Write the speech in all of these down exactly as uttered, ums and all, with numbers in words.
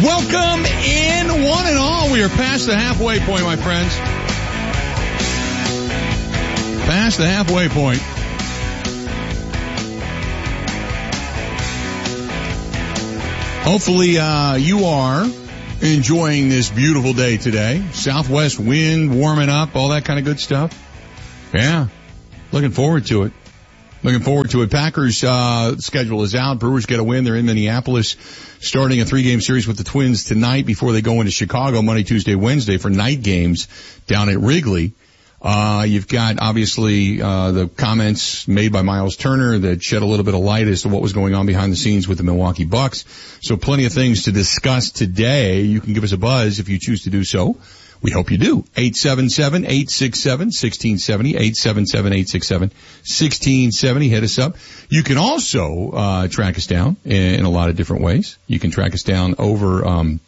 Welcome in, one and all. We are past the halfway point, my friends. Past the halfway point. Hopefully, uh, you are enjoying this beautiful day today. Southwest wind warming up, all that kind of good stuff. Yeah. Looking forward to it. Looking forward to it. Packers, uh, schedule is out. Brewers get a win. They're in Minneapolis, starting a three-game series with the Twins tonight before they go into Chicago Monday, Tuesday, Wednesday for night games down at Wrigley. Uh, you've got obviously, uh, the comments made by Miles Turner that shed a little bit of light as to what was going on behind the scenes with the Milwaukee Bucks. So plenty of things to discuss today. You can give us a buzz if you choose to do so. We hope you do. eight seven seven, eight six seven, one six seven zero, eight seven seven, eight six seven, one six seven zero. Hit us up. You can also, uh, track us down in a lot of different ways. You can track us down over, um,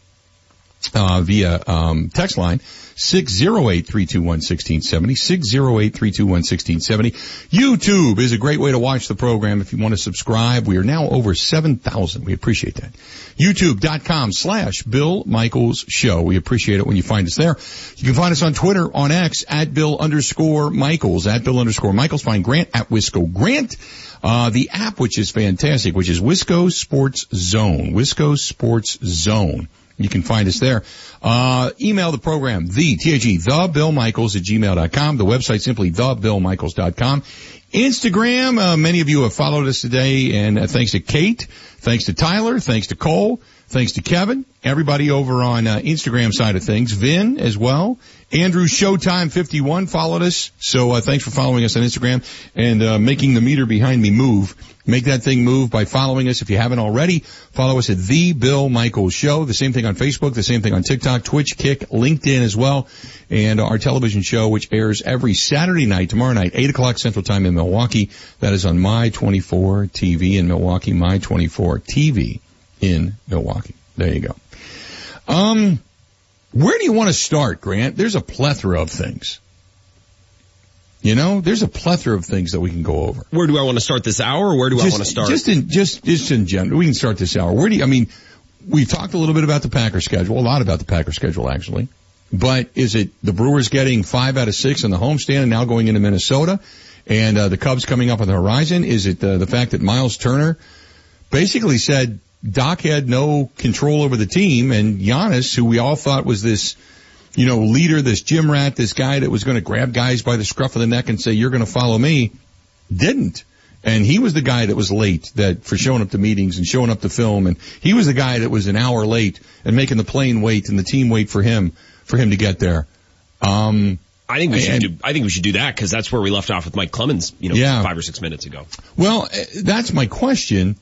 uh, via, um, text line. six zero eight, three two one, one six seven zero, six zero eight, three two one, one six seven zero. YouTube is a great way to watch the program if you want to subscribe. We are now over seven thousand. We appreciate that. YouTube.com slash Bill Michaels Show. We appreciate it when you find us there. You can find us on Twitter, on X, at Bill underscore Michaels, at Bill underscore Michaels. Find Grant at Wisco Grant. Uh, the app, which is fantastic, which is Wisco Sports Zone. Wisco Sports Zone. You can find us there. Uh, email the program, the, T H E, the Bill Michaels at gmail dot com. The website simply the bill michaels dot com. Instagram, uh, many of you have followed us today, and uh, thanks to Kate, thanks to Tyler, thanks to Cole, thanks to Kevin, everybody over on uh, Instagram side of things, Vin as well. Andrew Showtime fifty-one followed us, so uh, thanks for following us on Instagram and uh, making the meter behind me move. Make that thing move by following us if you haven't already. Follow us at The Bill Michaels Show. The same thing on Facebook, the same thing on TikTok, Twitch, Kick, LinkedIn as well. And our television show, which airs every Saturday night, tomorrow night, eight o'clock Central Time in Milwaukee. That is on My twenty-four T V in Milwaukee, My twenty-four T V in Milwaukee. There you go. Um, where do you want to start, Grant? There's a plethora of things. You know, there's a plethora of things that we can go over. Where do I want to start this hour, or where do just, I want to start? Just in, just, just in general. We can start this hour. Where do you, I mean, we talked a little bit about the Packers schedule, a lot about the Packers schedule actually. But is it the Brewers getting five out of six in the homestand and now going into Minnesota, and uh, the Cubs coming up on the horizon? Is it uh, the fact that Miles Turner basically said Doc had no control over the team, and Giannis, who we all thought was this, you know, leader, this gym rat, this guy that was going to grab guys by the scruff of the neck and say, you're going to follow me, didn't. And he was the guy that was late that for showing up to meetings and showing up to film. And he was the guy that was an hour late and making the plane wait and the team wait for him, for him to get there. Um, I think we should and, do, I think we should do that, because that's where we left off with Mike Clemens, you know, yeah. five or six minutes ago. Well, that's my question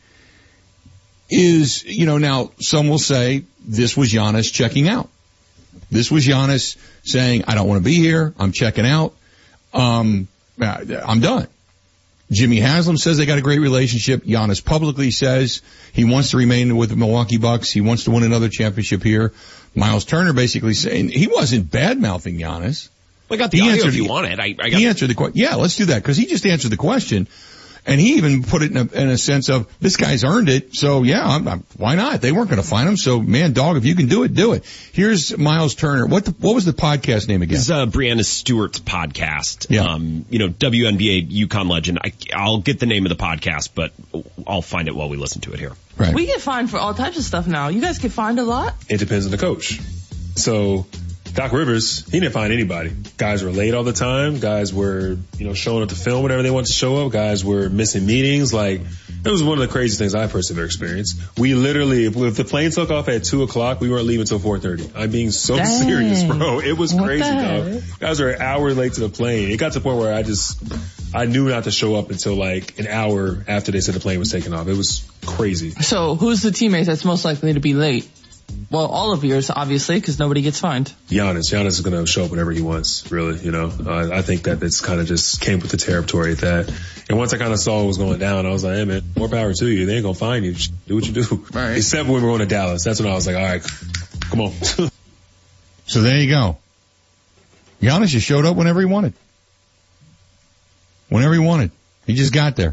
is, you know, now some will say this was Giannis checking out. This was Giannis saying, I don't want to be here. I'm checking out. Um, I'm done. Jimmy Haslam says they got a great relationship. Giannis publicly says he wants to remain with the Milwaukee Bucks. He wants to win another championship here. Miles Turner basically saying he wasn't bad-mouthing Giannis. Well, I got the he audio answered, if you want it. I, I got he answered the question. Yeah, let's do that, because he just answered the question. And he even put it in a, in a sense of, this guy's earned it, so yeah, I'm, I'm, why not? They weren't going to find him, so man, dog, if you can do it, do it. Here's Miles Turner. What the, what was the podcast name again? This is uh, Brianna Stewart's podcast. Yeah. Um, you know, W N B A UConn legend. I, I'll get the name of the podcast, but I'll find it while we listen to it here. Right. We get fined for all types of stuff now. You guys get fined a lot? It depends on the coach. So Doc Rivers, he didn't find anybody. Guys were late all the time. Guys were, you know, showing up to film whenever they wanted to show up. Guys were missing meetings. Like, it was one of the craziest things I personally ever experienced. We literally, if, if the plane took off at two o'clock, we weren't leaving until four thirty. I'm being so Dang. serious, bro. It was What crazy, the dog. heck? Guys were an hour late to the plane. It got to the point where I just, I knew not to show up until like an hour after they said the plane was taking off. It was crazy. So who's the teammate that's most likely to be late? Well, all of yours, obviously, because nobody gets fined. Giannis. Giannis is going to show up whenever he wants, really, you know. Uh, I think that it's kind of just came with the territory at that. And once I kind of saw what was going down, I was like, hey, man, more power to you. They ain't going to find you. Just do what you do. Right. Except when we were going to Dallas. That's when I was like, all right, come on. So there you go. Giannis just showed up whenever he wanted. Whenever he wanted. He just got there.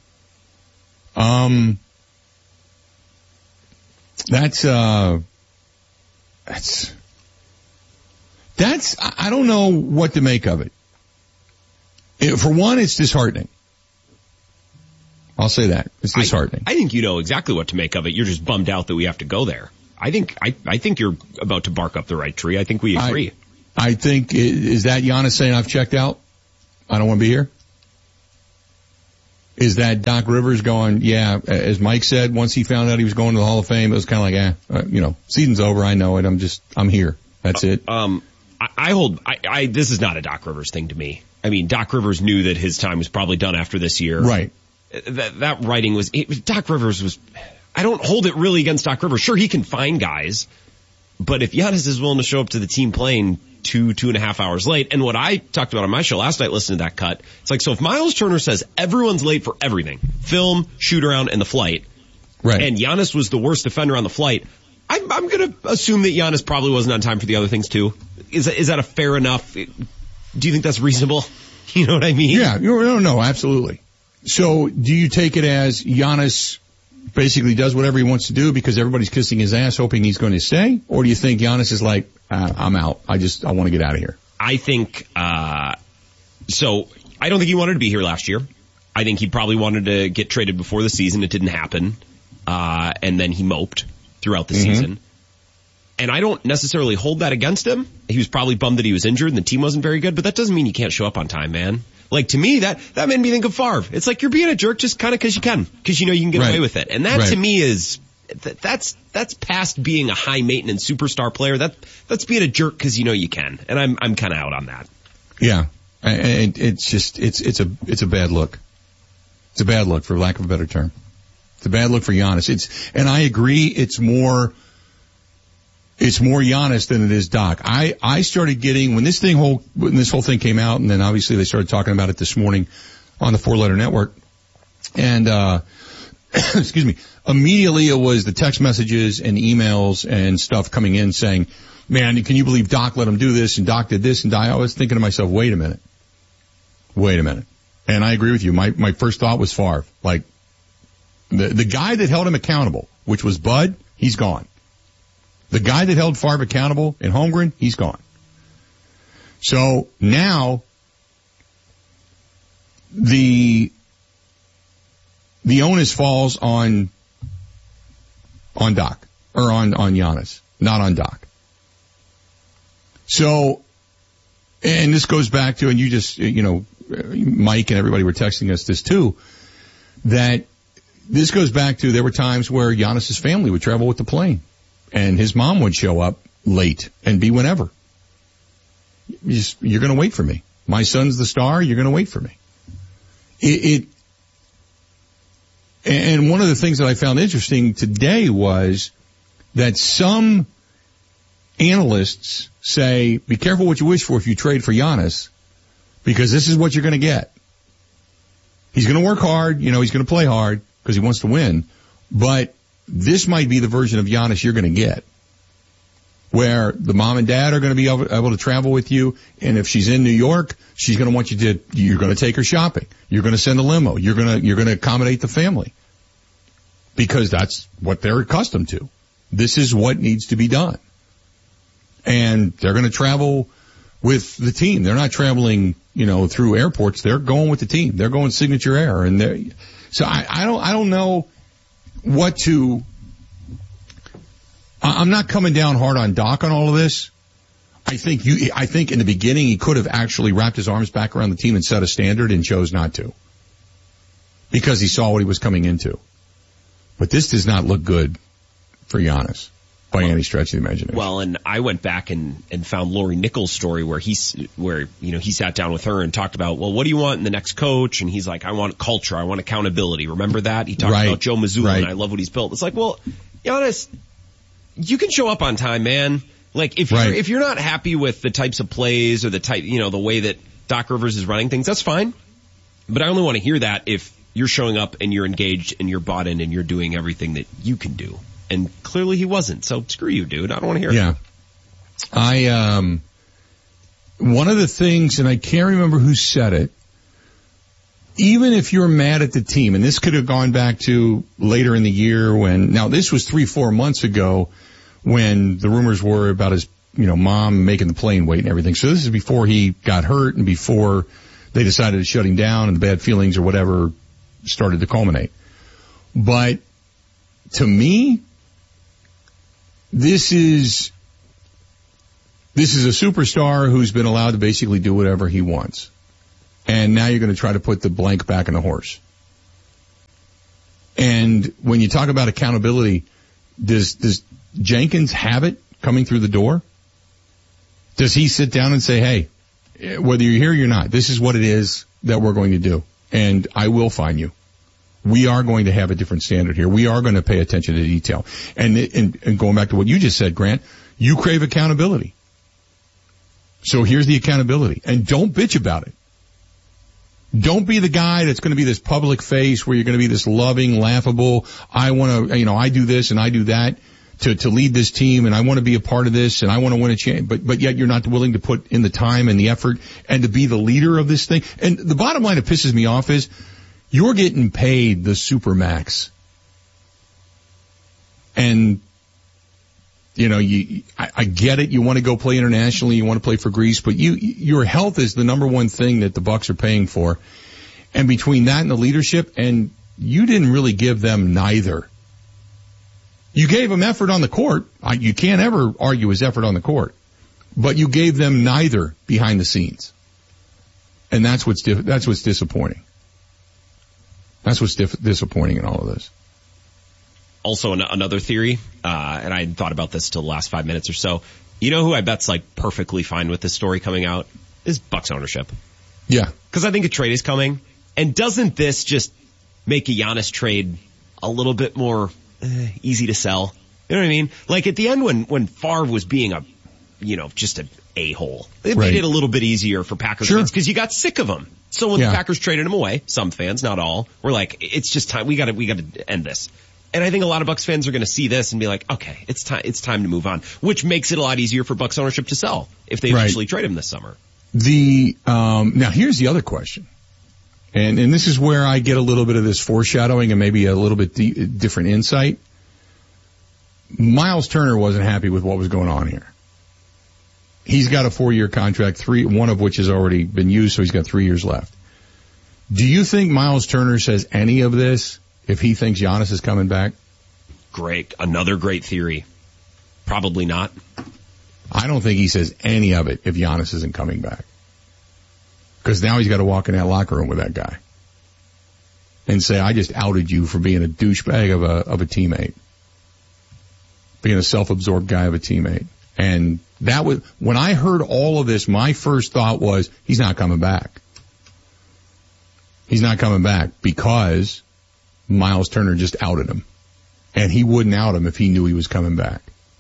Um... That's, uh, that's, that's, I don't know what to make of it. it for one, it's disheartening. I'll say that. It's disheartening. I, I think you know exactly what to make of it. You're just bummed out that we have to go there. I think, I, I think you're about to bark up the right tree. I think we agree. I, I think, is that Giannis saying I've checked out? I don't want to be here? Is that Doc Rivers going, yeah, as Mike said, once he found out he was going to the Hall of Fame, it was kind of like, eh, uh, you know, season's over. I know it. I'm just, I'm here. That's it. Um, I, I hold, I, I, this is not a Doc Rivers thing to me. I mean, Doc Rivers knew that his time was probably done after this year. Right. That, that writing was, it, Doc Rivers was, I don't hold it really against Doc Rivers. Sure, he can find guys, but if Giannis is willing to show up to the team playing two, two and a half hours late, and what I talked about on my show last night, listening to that cut, it's like, so if Miles Turner says everyone's late for everything, film, shoot around, and the flight, right, and Giannis was the worst defender on the flight, I'm, I'm going to assume that Giannis probably wasn't on time for the other things too. Is that, is that a fair enough? Do you think that's reasonable? You know what I mean? Yeah, no, no, absolutely. So do you take it as Giannis basically does whatever he wants to do because everybody's kissing his ass hoping he's going to stay? Or do you think Giannis is like, uh, I'm out. I just, I want to get out of here? I think, uh, so I don't think he wanted to be here last year. I think he probably wanted to get traded before the season. It didn't happen. Uh, and then he moped throughout the mm-hmm. season. And I don't necessarily hold that against him. He was probably bummed that he was injured and the team wasn't very good, but that doesn't mean you can't show up on time, man. Like, to me, that, that made me think of Favre. It's like you're being a jerk just kind of because you can, because you know you can get right. away with it. And that right. to me is, that, that's, that's past being a high maintenance superstar player. That, that's being a jerk because you know you can. And I'm, I'm kind of out on that. Yeah. And it's just, it's, it's a, it's a bad look. It's a bad look, for lack of a better term. It's a bad look for Giannis. It's, and I agree, it's more, it's more Giannis than it is Doc. I, I started getting, when this thing whole, when this whole thing came out, and then obviously they started talking about it this morning on the Four Letter Network, and, uh, excuse me, immediately it was the text messages and emails and stuff coming in saying, man, can you believe Doc let him do this, and Doc did this, and I was thinking to myself, wait a minute. Wait a minute. And I agree with you. My, my first thought was Favre. Like, the, the guy that held him accountable, which was Bud, he's gone. The guy that held Favre accountable in Holmgren, he's gone. So now the the onus falls on on Doc or on on Giannis, not on Doc. So, and this goes back to, and you just, you know, Mike and everybody were texting us this too, that this goes back to, there were times where Giannis's family would travel with the plane. And his mom would show up late and be whenever. You just, you're going to wait for me. My son's the star. You're going to wait for me. It, it, and one of the things that I found interesting today was that some analysts say, be careful what you wish for if you trade for Giannis, because this is what you're going to get. He's going to work hard. You know, he's going to play hard because he wants to win, but this might be the version of Giannis you're going to get, where the mom and dad are going to be able, able to travel with you, and if she's in New York, she's going to want you to, you're going to take her shopping. You're going to send a limo. You're going to, you're going to accommodate the family. Because that's what they're accustomed to. This is what needs to be done. And they're going to travel with the team. They're not traveling, you know, through airports. They're going with the team. They're going Signature Air, and they're, so I, I don't, I don't know what to, I'm not coming down hard on Doc on all of this. I think you, I think in the beginning he could have actually wrapped his arms back around the team and set a standard and chose not to. Because he saw what he was coming into. But this does not look good for Giannis by any stretch of the imagination. Well, and I went back and, and found Lori Nichols' story where he's, where, you know, he sat down with her and talked about, well, what do you want in the next coach? And he's like, I want culture. I want accountability. Remember that? He talked right. about Joe Mazzulla, right. and I love what he's built. It's like, well, Giannis, you can show up on time, man. Like, if right. you're, if you're not happy with the types of plays or the type, you know, the way that Doc Rivers is running things, that's fine. But I only want to hear that if you're showing up and you're engaged and you're bought in and you're doing everything that you can do. And clearly he wasn't. So screw you, dude. I don't want to hear yeah. it. Yeah. I, um, one of the things, and I can't remember who said it, even if you're mad at the team, and this could have gone back to later in the year when, now this was three, four months ago when the rumors were about his, you know, mom making the plane wait and everything. So this is before he got hurt and before they decided to shut him down and the bad feelings or whatever started to culminate. But to me, this is, this is a superstar who's been allowed to basically do whatever he wants. And now you're going to try to put the blank back on the horse. And when you talk about accountability, does, does Jenkins have it coming through the door? Does he sit down and say, hey, whether you're here or you're not, this is what it is that we're going to do. And I will fine you. We are going to have a different standard here. We are going to pay attention to detail. And, and, and going back to what you just said, Grant, you crave accountability. So here's the accountability. And don't bitch about it. Don't be the guy that's going to be this public face where you're going to be this loving, laughable, I want to, you know, I do this and I do that to, to lead this team and I want to be a part of this and I want to win a champ, but, but yet you're not willing to put in the time and the effort and to be the leader of this thing. And the bottom line that pisses me off is you're getting paid the supermax. And, you know, you, I, I get it. You want to go play internationally. You want to play for Greece, but you, your health is the number one thing that the Bucks are paying for. And between that and the leadership, and you didn't really give them neither. You gave them effort on the court. I, you can't ever argue his effort on the court, but you gave them neither behind the scenes. And that's what's, diff- that's what's disappointing. That's what's diff- disappointing in all of this. Also, an- another theory, uh, and I hadn't thought about this till the last five minutes or so. You know who I bet's like perfectly fine with this story coming out? Is Bucks ownership. Yeah. Because I think a trade is coming. And doesn't this just make a Giannis trade a little bit more eh, easy to sell? You know what I mean? Like at the end when, when Favre was being a, you know, just an a-hole, it Right. made it a little bit easier for Packers Sure. fans because you got sick of him. So when Yeah. the Packers traded him away, some fans, not all, were like, it's just time. We got to, we got to end this. And I think a lot of Bucks fans are going to see this and be like, okay, it's time, it's time to move on, which makes it a lot easier for Bucks ownership to sell if they Right. eventually trade him this summer. The, um, now here's the other question. And, and this is where I get a little bit of this foreshadowing and maybe a little bit de- different insight. Miles Turner wasn't happy with what was going on here. He's got a four-year contract, three, one of which has already been used, so he's got three years left. Do you think Miles Turner says any of this if he thinks Giannis is coming back? Great. Another great theory. Probably not. I don't think he says any of it if Giannis isn't coming back. Because now he's got to walk in that locker room with that guy and say, I just outed you for being a douchebag of a, of a teammate. Being a self-absorbed guy of a teammate. And that was, when I heard all of this, my first thought was, he's not coming back. He's not coming back because Miles Turner just outed him. And he wouldn't out him if he knew he was coming back.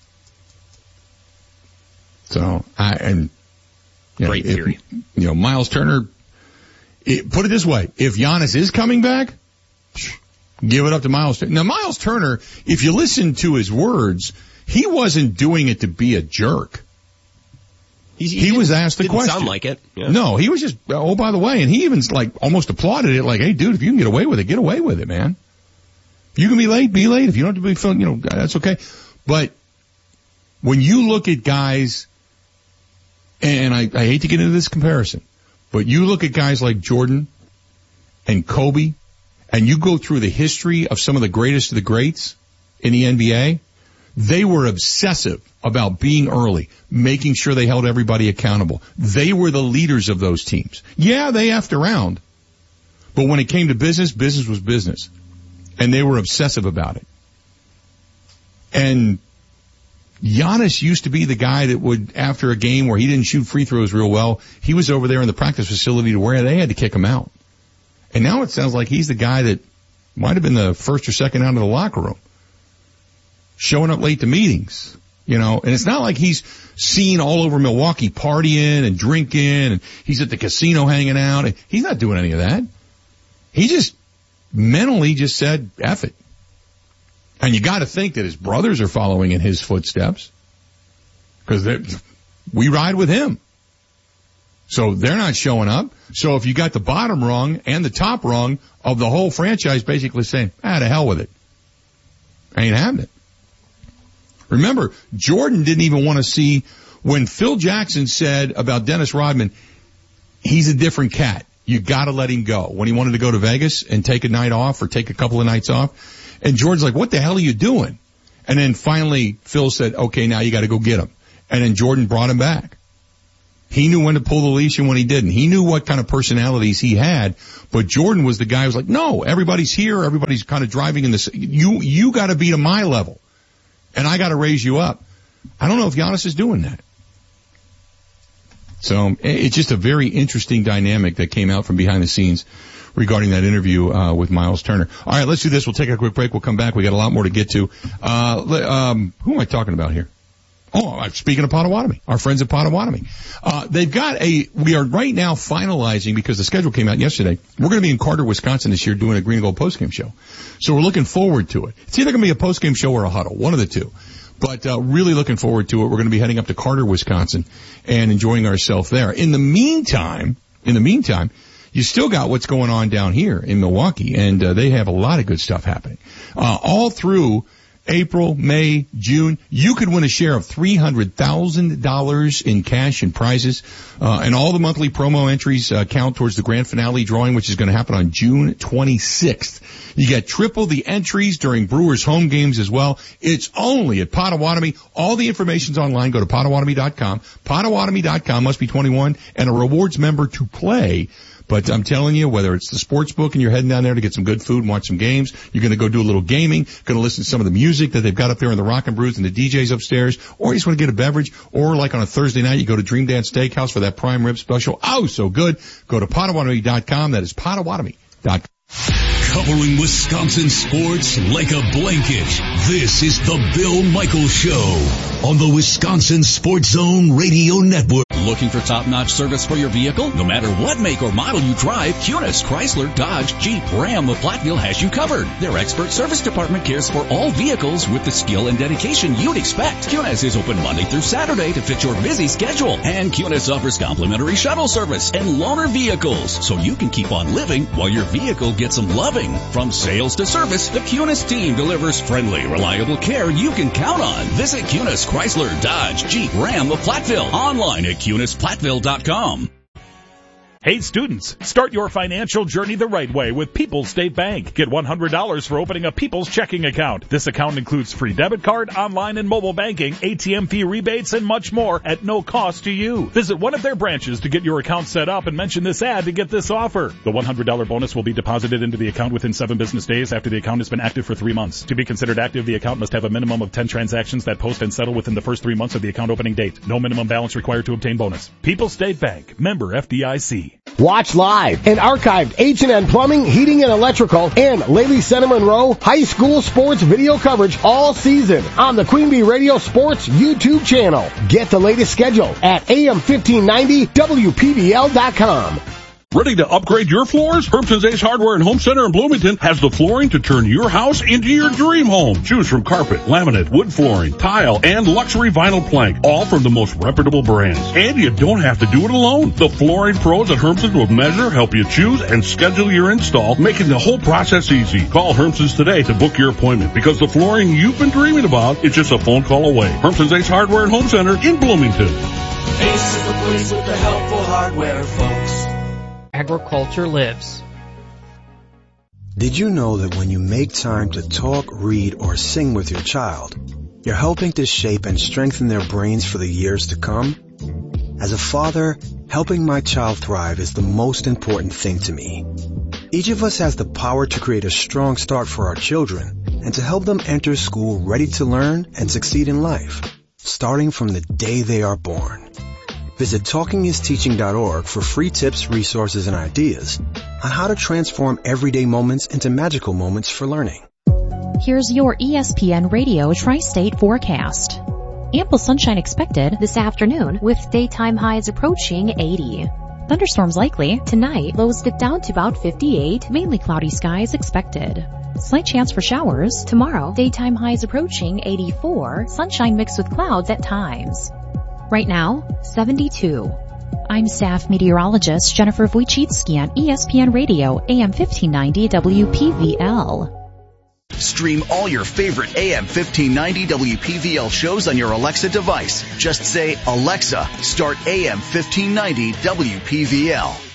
So, I, and, you Great know, theory. If, you know, Miles Turner, it, put it this way, if Giannis is coming back, give it up to Miles Turner. Now, Miles Turner, if you listen to his words, he wasn't doing it to be a jerk. He, he, he was asked the didn't question. Sound like it. Yeah. No, he was just, oh, by the way, and he even like almost applauded it like, hey, dude, if you can get away with it, get away with it, man. If you can be late, be late. If you don't have to be filmed, you know, that's okay. But when you look at guys, and I, I hate to get into this comparison, but you look at guys like Jordan and Kobe, and you go through the history of some of the greatest of the greats in the N B A, they were obsessive about being early, making sure they held everybody accountable. They were the leaders of those teams. Yeah, they effed around, but when it came to business, business was business. And they were obsessive about it. And Giannis used to be the guy that would, after a game where he didn't shoot free throws real well, he was over there in the practice facility to where they had to kick him out. And now it sounds like he's the guy that might have been the first or second out of the locker room. Showing up late to meetings, you know, and it's not like he's seen all over Milwaukee partying and drinking and he's at the casino hanging out. He's not doing any of that. He just mentally just said, F it. And you gotta think that his brothers are following in his footsteps. Cause we ride with him. So they're not showing up. So if you got the bottom rung and the top rung of the whole franchise basically saying, ah, to hell with it. I ain't having it. Remember, Jordan didn't even want to see when Phil Jackson said about Dennis Rodman, he's a different cat. You got to let him go. When he wanted to go to Vegas and take a night off or take a couple of nights off. And Jordan's like, what the hell are you doing? And then finally Phil said, okay, now you got to go get him. And then Jordan brought him back. He knew when to pull the leash and when he didn't. He knew what kind of personalities he had, but Jordan was the guy who was like, no, everybody's here. Everybody's kind of driving in this. You, you got to be to my level and I got to raise you up. I don't know if Giannis is doing that. So it's just a very interesting dynamic that came out from behind the scenes regarding that interview uh with Miles Turner. All right, let's do this. We'll take a quick break. We'll come back. We got a lot more to get to. Uh um Who am I talking about here? Oh, I'm speaking of Potawatomi, our friends at Potawatomi. Uh, they've got a, we are right now finalizing, because the schedule came out yesterday, we're going to be in Carter, Wisconsin this year doing a Green and Gold postgame show. So we're looking forward to it. It's either going to be a postgame show or a huddle, one of the two. But, uh, really looking forward to it. We're going to be heading up to Carter, Wisconsin and enjoying ourselves there. In the meantime, in the meantime, you still got what's going on down here in Milwaukee, and uh, they have a lot of good stuff happening. Uh, all through April, May, June, you could win a share of three hundred thousand dollars in cash and prizes. Uh, and all the monthly promo entries uh, count towards the grand finale drawing, which is going to happen on June twenty-sixth. You get triple the entries during Brewers home games as well. It's only at Potawatomi. All the information's online. Go to Potawatomi dot com. Potawatomi dot com, must be twenty-one and a rewards member to play. But I'm telling you, whether it's the sports book and you're heading down there to get some good food and watch some games, you're going to go do a little gaming, going to listen to some of the music that they've got up there in the Rock and Brews and the D Js upstairs, or you just want to get a beverage, or like on a Thursday night, you go to Dream Dance Steakhouse for that prime rib special. Oh, so good. Go to Potawatomi dot com. That is Potawatomi dot com. Covering Wisconsin sports like a blanket. This is the Bill Michaels Show on the Wisconsin Sports Zone Radio Network. Looking for top-notch service for your vehicle? No matter what make or model you drive, Kunis, Chrysler, Dodge, Jeep, Ram of Platteville has you covered. Their expert service department cares for all vehicles with the skill and dedication you'd expect. Kunis is open Monday through Saturday to fit your busy schedule. And Kunis offers complimentary shuttle service and loaner vehicles, so you can keep on living while your vehicle gets some loving. From sales to service, the Kunis team delivers friendly, reliable care you can count on. Visit Kunis, Chrysler, Dodge, Jeep, Ram of Platteville. Online at Kunis Platteville dot com. Hey students, start your financial journey the right way with People's State Bank. Get one hundred dollars for opening a People's checking account. This account includes free debit card, online and mobile banking, A T M fee rebates, and much more at no cost to you. Visit one of their branches to get your account set up and mention this ad to get this offer. The one hundred dollars bonus will be deposited into the account within seven business days after the account has been active for three months. To be considered active, the account must have a minimum of ten transactions that post and settle within the first three months of the account opening date. No minimum balance required to obtain bonus. People's State Bank, member F D I C. Watch live and archived H and N Plumbing, Heating and Electrical and Lady Center Monroe High School sports video coverage all season on the Queen Bee Radio Sports YouTube channel. Get the latest schedule at A M fifteen ninety W P V L dot com. Ready to upgrade your floors? Hermson's Ace Hardware and Home Center in Bloomington has the flooring to turn your house into your dream home. Choose from carpet, laminate, wood flooring, tile, and luxury vinyl plank, all from the most reputable brands. And you don't have to do it alone. The flooring pros at Hermson's will measure, help you choose, and schedule your install, making the whole process easy. Call Hermson's today to book your appointment, because the flooring you've been dreaming about is just a phone call away. Hermson's Ace Hardware and Home Center in Bloomington. Ace is the place with the helpful hardware, folks. Agriculture lives. Did you know that when you make time to talk, read, or sing with your child, you're helping to shape and strengthen their brains for the years to come? As a father, helping my child thrive is the most important thing to me. Each of us has the power to create a strong start for our children and to help them enter school ready to learn and succeed in life, starting from the day they are born. Visit talking is teaching dot org for free tips, resources, and ideas on how to transform everyday moments into magical moments for learning. Here's your E S P N Radio Tri-State forecast. Ample sunshine expected this afternoon with daytime highs approaching eighty. Thunderstorms likely tonight, lows dip down to about fifty-eight, mainly cloudy skies expected. Slight chance for showers tomorrow, daytime highs approaching eighty-four, sunshine mixed with clouds at times. Right now, seventy-two. I'm staff meteorologist Jennifer Wojcicki on E S P N Radio, A M fifteen ninety W P V L. Stream all your favorite A M fifteen ninety W P V L shows on your Alexa device. Just say, Alexa, start A M fifteen ninety W P V L.